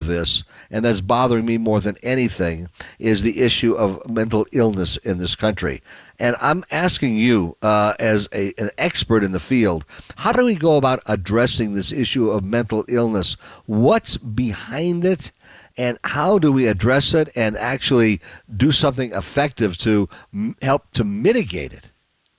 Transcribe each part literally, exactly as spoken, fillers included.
this, and that's bothering me more than anything, is the issue of mental illness in this country. And I'm asking you, uh, as a, an expert in the field, how do we go about addressing this issue of mental illness? What's behind it? And how do we address it and actually do something effective to m- help to mitigate it?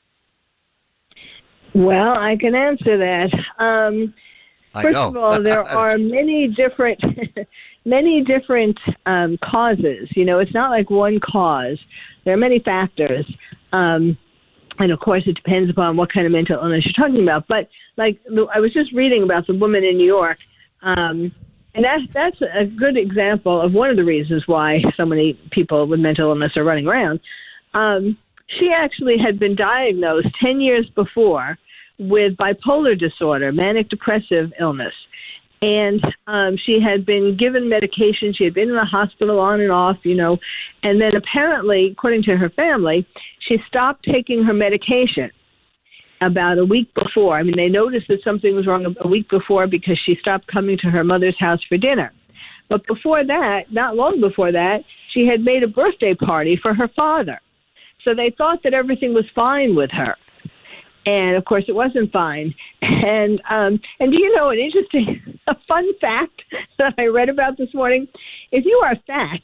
Well, I can answer that. Um, I first know. of all, there are many different, many different um, causes. You know, it's not like one cause. There are many factors, um, and of course, it depends upon what kind of mental illness you're talking about. But like, I was just reading about the woman in New York, um, and that's that's a good example of one of the reasons why so many people with mental illness are running around. Um, She actually had been diagnosed ten years before with bipolar disorder, manic depressive illness. And um, she had been given medication. She had been in the hospital on and off, you know. And then apparently, according to her family, she stopped taking her medication about a week before. I mean, they noticed that something was wrong a week before because she stopped coming to her mother's house for dinner. But before that, not long before that, she had made a birthday party for her father. So they thought that everything was fine with her. And, of course, it wasn't fine. And, um, and do you know an interesting, a fun fact that I read about this morning? If you are fat,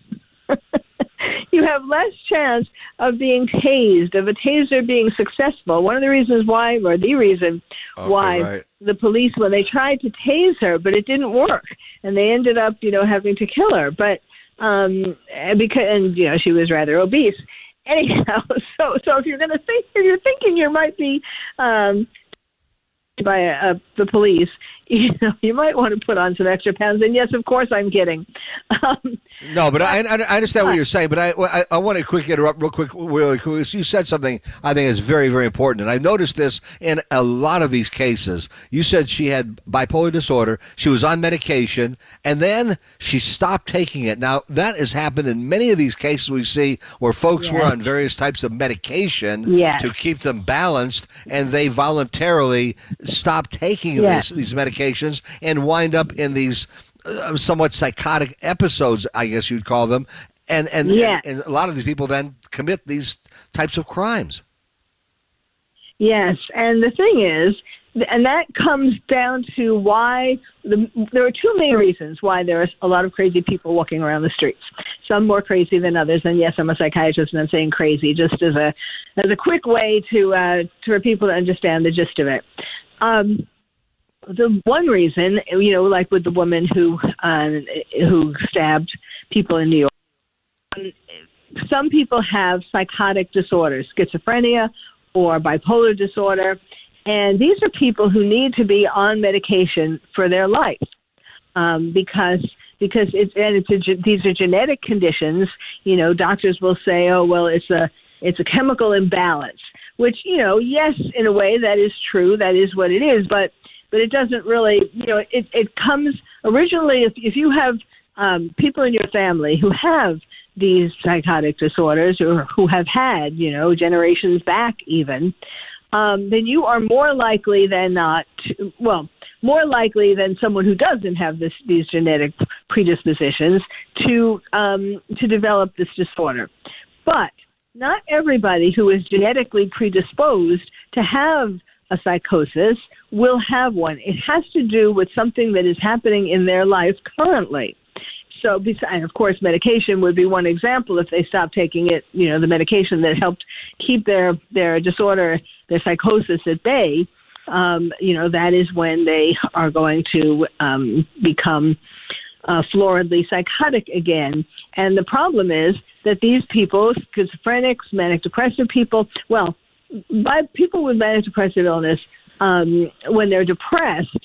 you have less chance of being tased, of a taser being successful. One of the reasons why, or the reason Okay, why right. the police, when they tried to tase her, but it didn't work. And they ended up, you know, having to kill her. But um, because, and, you know, she was rather obese. Anyhow, so so if you're going to think, if you're thinking you might be um, by uh, the police, you know, you might want to put on some extra pounds. And yes, of course, I'm kidding. Um, No, but I, I understand what you're saying, but I, I, I want to quick interrupt real quick. Really quick. You said something I think is very, very important, and I've noticed this in a lot of these cases. You said she had bipolar disorder, she was on medication, and then she stopped taking it. Now, that has happened in many of these cases we see where folks Yes. were on various types of medication Yes. to keep them balanced, and they voluntarily stop taking Yes. this, these medications and wind up in these uh, somewhat psychotic episodes, I guess you'd call them, and and, Yeah. and and a lot of these people then commit these types of crimes. Yes, and the thing is, and that comes down to why the, there are two main reasons why there are a lot of crazy people walking around the streets. Some more crazy than others. And yes, I'm a psychiatrist, and I'm saying crazy just as a as a quick way to uh, for people to understand the gist of it. Um, the one reason, you know, like with the woman who uh, who stabbed people in New York, um, some people have psychotic disorders, schizophrenia or bipolar disorder, and these are people who need to be on medication for their life um, because because it's and it's a, these are genetic conditions. You know, doctors will say, oh well, it's a it's a chemical imbalance, which, you know, yes, in a way that is true, that is what it is, but but it doesn't really, you know, it it comes originally if if you have um, people in your family who have these psychotic disorders or who have had, you know, generations back even, um, then you are more likely than not, to, well, more likely than someone who doesn't have this, these genetic predispositions to um, to develop this disorder. But not everybody who is genetically predisposed to have a psychosis will have one. It has to do with something that is happening in their life currently. So, and of course, medication would be one example. If they stop taking it, you know, the medication that helped keep their, their disorder, their psychosis at bay, um, you know, that is when they are going to um, become uh, floridly psychotic again. And the problem is that these people, schizophrenics, manic depressive people, well, by people with manic depressive illness, um, when they're depressed,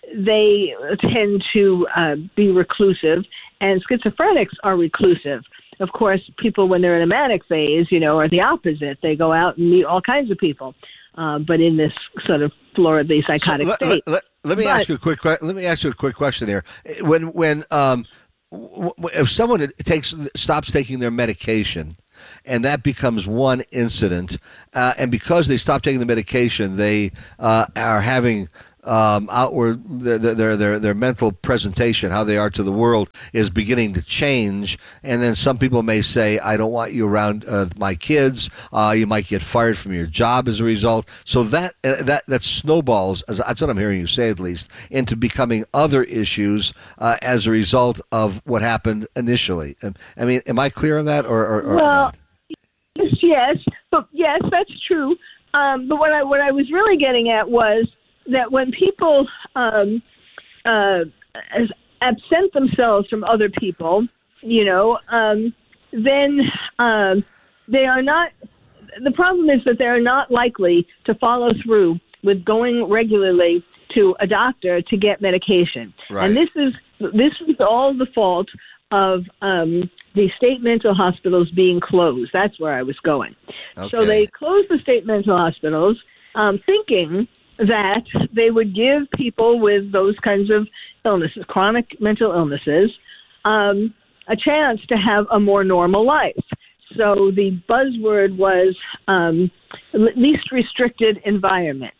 they tend to uh, be reclusive, and schizophrenics are reclusive. Of course, people when they're in a manic phase, you know, are the opposite. They go out and meet all kinds of people, uh, but in this sort of floridly psychotic so, state. Let, let, let me but, ask you a quick. Let me ask you a quick question here. When when um, w- if someone takes stops taking their medication, and that becomes one incident, uh, and because they stop taking the medication, they uh, are having um, outward, their, their their their mental presentation, how they are to the world, is beginning to change. And then some people may say, I don't want you around uh, my kids. Uh, you might get fired from your job as a result. So that uh, that that snowballs, as that's what I'm hearing you say at least, into becoming other issues uh, as a result of what happened initially. And, I mean, am I clear on that, or, or, or well, not? Yes, but yes, that's true. Um, but what I what I was really getting at was that when people um, uh, absent themselves from other people, you know, um, then um, they are not. The problem is that they are not likely to follow through with going regularly to a doctor to get medication. Right. And this is this is all the fault of um, the state mental hospitals being closed. That's where I was going. Okay. So they closed the state mental hospitals, um, thinking that they would give people with those kinds of illnesses, chronic mental illnesses, um, a chance to have a more normal life. So the buzzword was um, least restricted environment.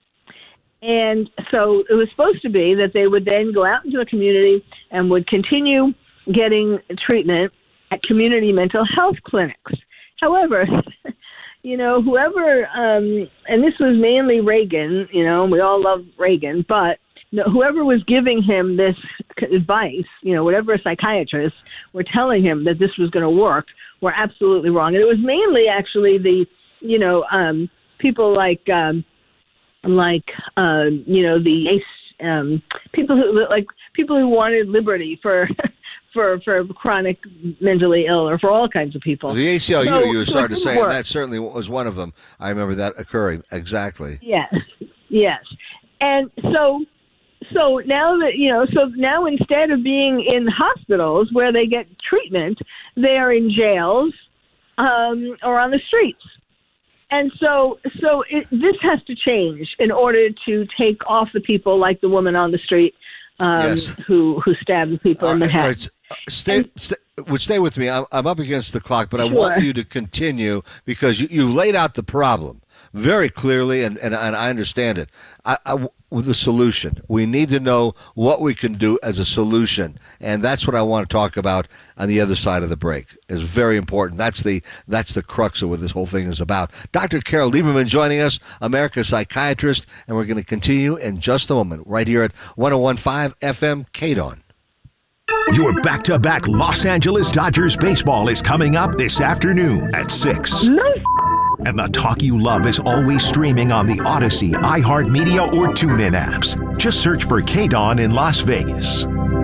And so it was supposed to be that they would then go out into the community and would continue getting treatment at community mental health clinics. However, you know, whoever, um, and this was mainly Reagan, you know, we all love Reagan, but you know, whoever was giving him this advice, you know, whatever psychiatrists were telling him that this was going to work, were absolutely wrong. And it was mainly actually the, you know, um, people like, um, like, uh, you know, the um, people who, like, people who wanted liberty for, for, for chronic mentally ill, or for all kinds of people. The A C L U, so, you so started saying, work. that certainly was one of them. I remember that occurring. Exactly. Yes, yes. And so, so now that, you know, so now instead of being in hospitals where they get treatment, they are in jails um, or on the streets. And so, so it, this has to change in order to take off the people like the woman on the street um, Yes. who who stabbed people All in right, Manhattan. all right. Stay, stay, would stay with me. I'm, I'm up against the clock, but I Sure. want you to continue because you, you laid out the problem very clearly, and, and, and I understand it. I, I, with the solution, we need to know what we can do as a solution, and that's what I want to talk about on the other side of the break. It's very important. That's the that's the crux of what this whole thing is about. Doctor Carol Lieberman joining us, America's psychiatrist, and we're going to continue in just a moment right here at one oh one point five F M K D O N. Your back-to-back Los Angeles Dodgers baseball is coming up this afternoon at six. And the talk you love is always streaming on the Odyssey, iHeartMedia, or TuneIn apps. Just search for K D O N in Las Vegas.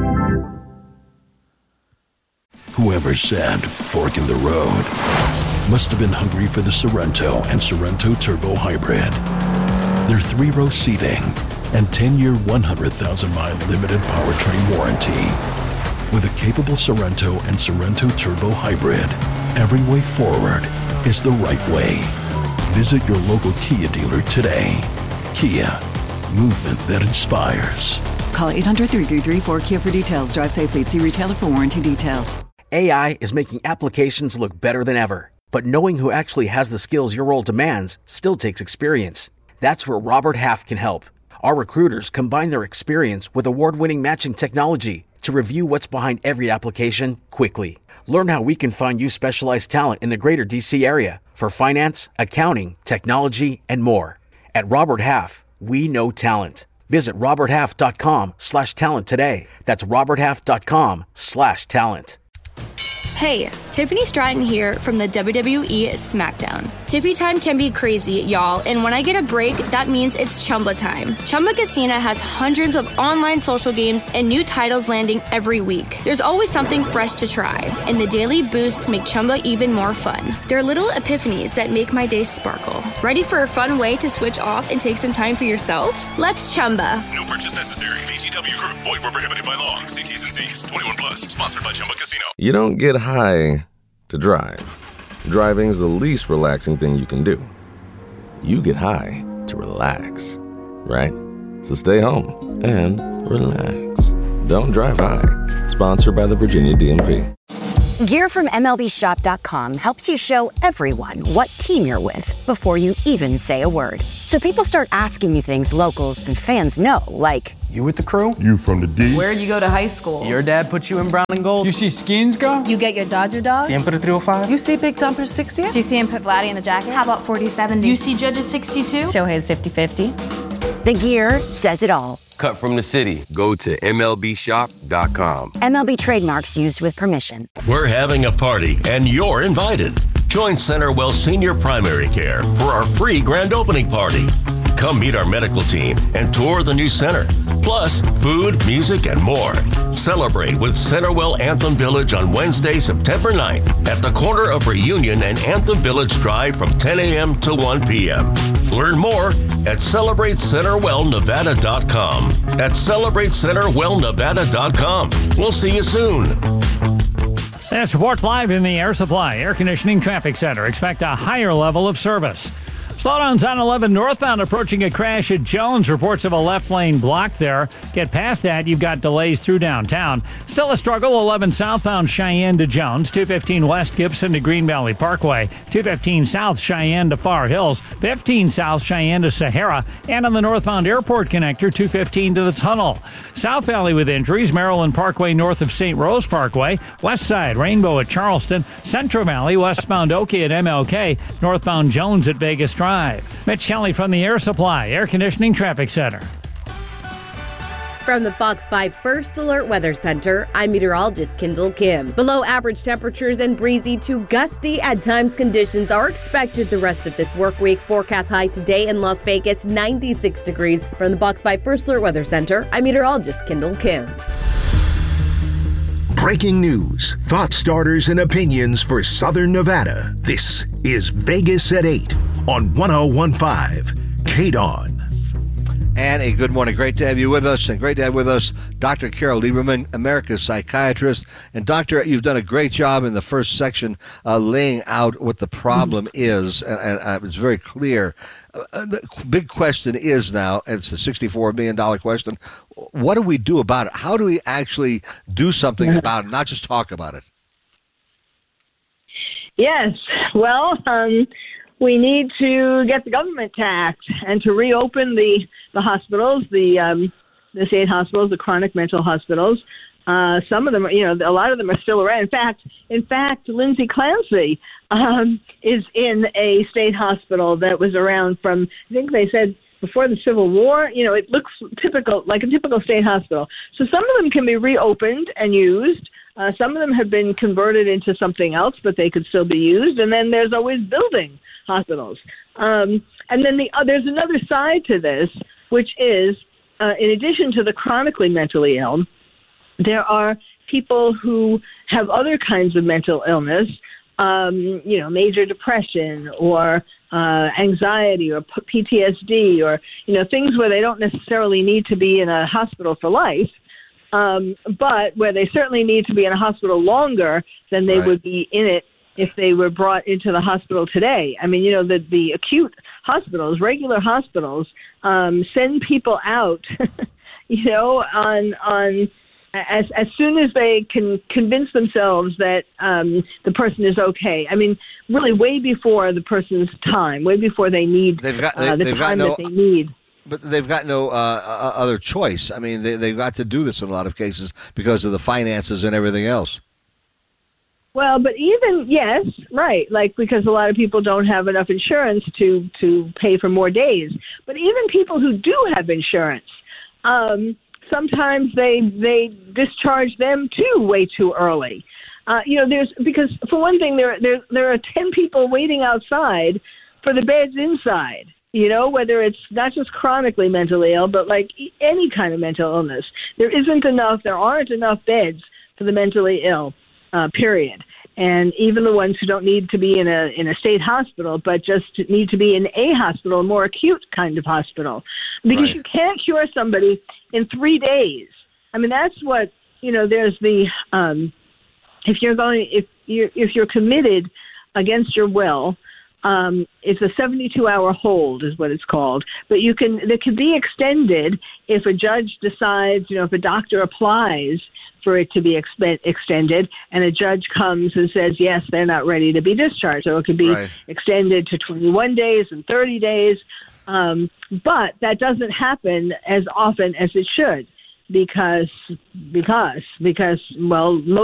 Whoever said fork in the road must have been hungry for the Sorrento and Sorrento Turbo Hybrid. Their three-row seating and ten-year, one hundred thousand mile limited powertrain warranty. With a capable Sorrento and Sorrento Turbo Hybrid, every way forward is the right way. Visit your local Kia dealer today. Kia, movement that inspires. Call eight hundred, three three three, four Kia for details. Drive safely at See retailer for warranty details. A I is making applications look better than ever. But knowing who actually has the skills your role demands still takes experience. That's where Robert Half can help. Our recruiters combine their experience with award-winning matching technology to review what's behind every application quickly. Learn how we can find you specialized talent in the greater D C area for finance, accounting, technology, and more. At Robert Half, we know talent. Visit roberthalf.com slash talent today. That's roberthalf.com slash talent. Hey, Tiffany Stratton here from the W W E SmackDown. Tiffy time can be crazy, y'all, and when I get a break, that means it's Chumba time. Chumba Casino has hundreds of online social games and new titles landing every week. There's always something fresh to try, and the daily boosts make Chumba even more fun. They're little epiphanies that make my day sparkle. Ready for a fun way to switch off and take some time for yourself? Let's Chumba. No purchase necessary. V G W Group. Void where prohibited by law. See T's and C's. twenty-one plus. Sponsored by Chumba Casino. You don't get high to drive. Driving's the least relaxing thing you can do. You get high to relax, right? So stay home and relax. Don't drive high. Sponsored by the Virginia D M V. Gear from M L B Shop dot com helps you show everyone what team you're with before you even say a word. So people start asking you things locals and fans know, like, you with the crew? You from the D? Where'd you go to high school? Your dad put you in brown and gold? You see Skins go? You get your Dodger dog? Siempre three oh five? You see Big Dumper sixty? Do you see him put Vladdy in the jacket? How about forty seventy? You see Judge's sixty-two? Shohei's fifty fifty? the gear says it all. Cut from the city. Go to M L B Shop dot com. M L B trademarks used with permission. We're having a party, and you're invited. Join CenterWell Senior Primary Care for our free grand opening party. Come meet our medical team and tour the new center. Plus, food, music, and more. Celebrate with CenterWell Anthem Village on Wednesday, September ninth at the corner of Reunion and Anthem Village Drive from ten a.m. to one p.m. Learn more at Celebrate Center Well Nevada dot com. At Celebrate Center Well Nevada dot com. We'll see you soon. This reports live in the Air Supply Air Conditioning Traffic Center. Expect a higher level of service. Slowdowns on eleven northbound approaching a crash at Jones. Reports of a left lane blocked there. Get past that, you've got delays through downtown. Still a struggle, eleven southbound Cheyenne to Jones, two fifteen West Gibson to Green Valley Parkway, two fifteen South Cheyenne to Far Hills, fifteen South Cheyenne to Sahara, and on the northbound airport connector, two fifteen to the tunnel. South Valley with injuries, Maryland Parkway north of Saint Rose Parkway, west side Rainbow at Charleston, Central Valley, westbound Oakey at M L K, northbound Jones at Vegas Drive. Mitch Kelly from the Air Supply Air Conditioning Traffic Center. From the Fox five First Alert Weather Center, I'm meteorologist Kendall Kim. Below average temperatures and breezy to gusty at times conditions are expected the rest of this work week. Forecast high today in Las Vegas, ninety-six degrees. From the Fox five First Alert Weather Center, I'm meteorologist Kendall Kim. Breaking news, thought starters, and opinions for Southern Nevada. This is Vegas at eight on one oh one point five K D O N. And a good morning. Great to have you with us, and great to have with us Doctor Carol Lieberman, America's psychiatrist. And Doctor, you've done a great job in the first section uh, laying out what the problem is, and, and uh, it's very clear. Uh, the big question is now, and it's the sixty-four million dollars question, what do we do about it? How do we actually do something about it, not just talk about it? Yes, well, um, we need to get the government to act and to reopen the, the hospitals, the um, the state hospitals, the chronic mental hospitals. Uh, some of them, you know, a lot of them are still around. In fact, in fact, Lindsay Clancy um, is in a state hospital that was around from, I think they said, before the Civil War. You know, it looks typical, like a typical state hospital. So some of them can be reopened and used. Uh, some of them have been converted into something else, but they could still be used. And then there's always building hospitals. Um, and then the, uh, there's another side to this, which is, uh, in addition to the chronically mentally ill, there are people who have other kinds of mental illness, um, you know, major depression or uh, anxiety or P T S D or, you know, things where they don't necessarily need to be in a hospital for life, um, but where they certainly need to be in a hospital longer than they right. would be in it if they were brought into the hospital today. I mean, you know, the, the acute hospitals, regular hospitals, um, send people out, you know, on on as as soon as they can convince themselves that um, the person is okay. I mean, really, way before the person's time, way before they need they've got, they, uh, the they've time got no, that they need. But they've got no uh, other choice. I mean, they, they've got to do this in a lot of cases because of the finances and everything else. Well, but even, yes, right, like because a lot of people don't have enough insurance to, to pay for more days. But even people who do have insurance, um, sometimes they they discharge them too way too early. Uh, you know, there's because for one thing, there there there are ten people waiting outside for the beds inside. You know, whether it's not just chronically mentally ill, but like any kind of mental illness, there isn't enough. There aren't enough beds for the mentally ill. Uh, period. And even the ones who don't need to be in a in a state hospital, but just need to be in a hospital, a more acute kind of hospital, because right. you can't cure somebody in three days. I mean, that's what, you know. There's the um, if you're going if you if you're committed against your will Um, it's a seventy-two hour hold is what it's called. But you can, it can be extended if a judge decides, you know, if a doctor applies for it to be exp- extended and a judge comes and says, yes, they're not ready to be discharged. So it could be Right. extended to twenty-one days and thirty days. Um, but that doesn't happen as often as it should because, because, because, well, most